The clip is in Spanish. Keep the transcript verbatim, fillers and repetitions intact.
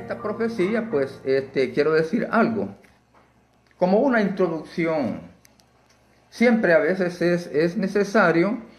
esta profecía, pues este, quiero decir algo. Como una introducción, siempre a veces es, es necesario